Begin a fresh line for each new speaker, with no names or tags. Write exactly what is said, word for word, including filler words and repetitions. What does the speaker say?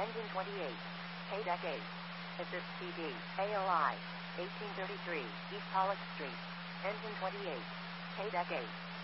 Engine twenty-eight. K-Deck eight. Assist T D. A O I. eighteen thirty-three. East Pollock Street. Engine twenty-eight. K-Deck eight.